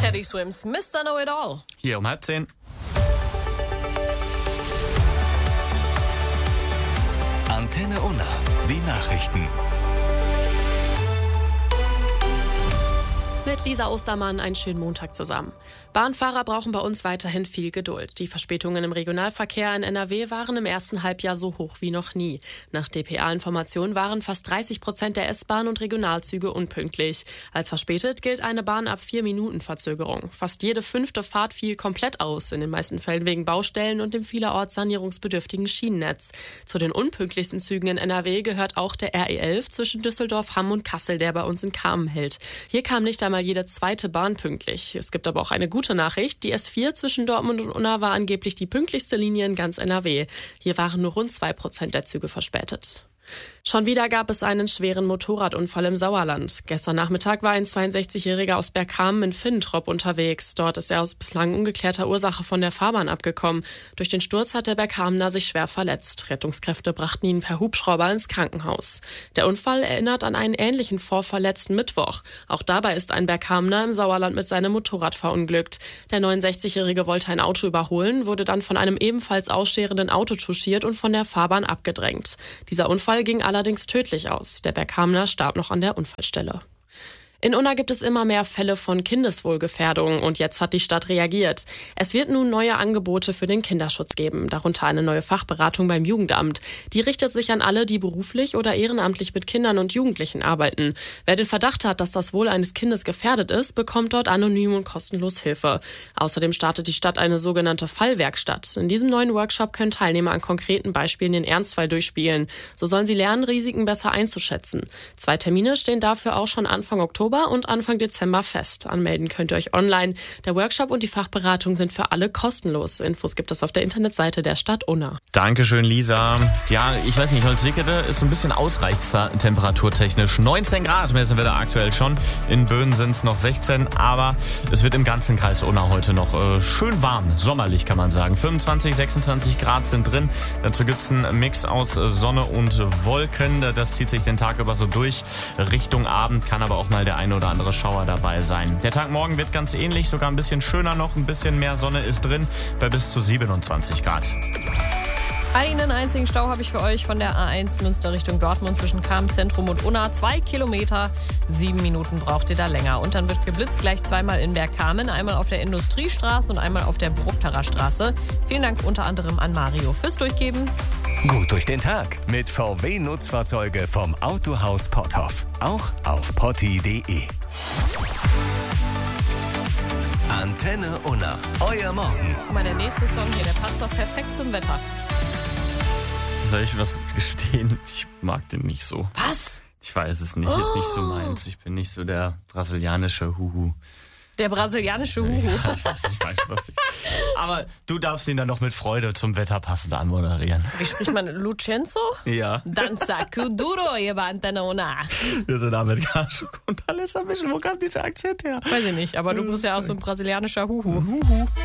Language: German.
Teddy Swims Mr. Know It All. Hier um 9:30. Antenne Unna, die Nachrichten. Mit Lisa Ostermann einen schönen Montag zusammen. Bahnfahrer brauchen bei uns weiterhin viel Geduld. Die Verspätungen im Regionalverkehr in NRW waren im ersten Halbjahr so hoch wie noch nie. Nach dpa-Informationen waren fast 30% der S-Bahn- und Regionalzüge unpünktlich. Als verspätet gilt eine Bahn ab 4 Minuten Verzögerung. Fast jede 5. Fahrt fiel komplett aus, in den meisten Fällen wegen Baustellen und dem vielerorts sanierungsbedürftigen Schienennetz. Zu den unpünktlichsten Zügen in NRW gehört auch der RE11 zwischen Düsseldorf, Hamm und Kassel, der bei uns in Kamen hält. Hier kam nicht einmal jede zweite Bahn pünktlich. Es gibt aber auch eine gute Nachricht. Die S4 zwischen Dortmund und Unna war angeblich die pünktlichste Linie in ganz NRW. Hier waren nur rund 2% der Züge verspätet. Schon wieder gab es einen schweren Motorradunfall im Sauerland. Gestern Nachmittag war ein 62-Jähriger aus Bergkamen in Finnentrop unterwegs. Dort ist er aus bislang ungeklärter Ursache von der Fahrbahn abgekommen. Durch den Sturz hat der Bergkamener sich schwer verletzt. Rettungskräfte brachten ihn per Hubschrauber ins Krankenhaus. Der Unfall erinnert an einen ähnlichen Vorfall letzten Mittwoch. Auch dabei ist ein Bergkamener im Sauerland mit seinem Motorrad verunglückt. Der 69-Jährige wollte ein Auto überholen, wurde dann von einem ebenfalls ausscherenden Auto touchiert und von der Fahrbahn abgedrängt. Dieser Unfall ging allerdings tödlich aus. Der Bergkamener starb noch an der Unfallstelle. In Unna gibt es immer mehr Fälle von Kindeswohlgefährdung und jetzt hat die Stadt reagiert. Es wird nun neue Angebote für den Kinderschutz geben, darunter eine neue Fachberatung beim Jugendamt. Die richtet sich an alle, die beruflich oder ehrenamtlich mit Kindern und Jugendlichen arbeiten. Wer den Verdacht hat, dass das Wohl eines Kindes gefährdet ist, bekommt dort anonym und kostenlos Hilfe. Außerdem startet die Stadt eine sogenannte Fallwerkstatt. In diesem neuen Workshop können Teilnehmer an konkreten Beispielen den Ernstfall durchspielen. So sollen sie lernen, Risiken besser einzuschätzen. 2 Termine stehen dafür auch schon Anfang Oktober und Anfang Dezember fest. Anmelden könnt ihr euch online. Der Workshop und die Fachberatung sind für alle kostenlos. Infos gibt es auf der Internetseite der Stadt Unna. Dankeschön, Lisa. Ja, ich weiß nicht, Holzwickede ist so ein bisschen ausreichend temperaturtechnisch. 19 Grad messen wir da aktuell schon. In Böen sind es noch 16, aber es wird im ganzen Kreis Unna heute noch schön warm. Sommerlich kann man sagen. 25, 26 Grad sind drin. Dazu gibt es einen Mix aus Sonne und Wolken. Das zieht sich den Tag über so durch. Richtung Abend kann aber auch mal der ein oder andere Schauer dabei sein. Der Tag morgen wird ganz ähnlich, sogar ein bisschen schöner noch. Ein bisschen mehr Sonne ist drin bei bis zu 27 Grad. Einen einzigen Stau habe ich für euch von der A1 Münster Richtung Dortmund zwischen Kamen Zentrum und Unna. 2 Kilometer, 7 Minuten braucht ihr da länger. Und dann wird geblitzt gleich zweimal in Bergkamen, einmal auf der Industriestraße und einmal auf der Bruckterer Straße. Vielen Dank unter anderem an Mario fürs Durchgeben. Gut durch den Tag mit VW-Nutzfahrzeuge vom Autohaus Potthoff. Auch auf potti.de. Antenne Unna, euer Morgen. Guck mal, der nächste Song hier, der passt doch perfekt zum Wetter. Soll ich was gestehen? Ich mag den nicht so. Was? Ich weiß es nicht, ist nicht so meins. Ich bin nicht so der brasilianische Huhu. Der brasilianische Huhu. Ja, ich weiß nicht. Aber du darfst ihn dann noch mit Freude zum Wetter passend anmoderieren. Wie spricht man? Lucenzo? Ja. Danza Kuduro, hier bei Antenne Unna. Wir sind damit Kaschuk und alles ein bisschen. Wo kam dieser Akzent her? Weiß ich nicht, aber du bist ja auch so ein brasilianischer Huhu.